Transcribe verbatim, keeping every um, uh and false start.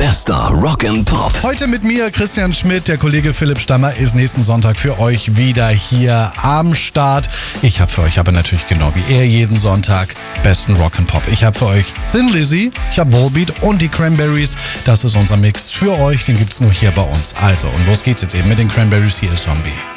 Bester Rock and Pop. Heute mit mir Christian Schmidt, der Kollege Philipp Stammer ist nächsten Sonntag für euch wieder hier am Start. Ich habe für euch aber natürlich genau wie er jeden Sonntag besten Rock and Pop. Ich habe für euch Thin Lizzy, ich habe Volbeat und die Cranberries. Das ist unser Mix für euch, den gibt's nur hier bei uns. Also, und los geht's jetzt eben mit den Cranberries. Hier ist Zombie.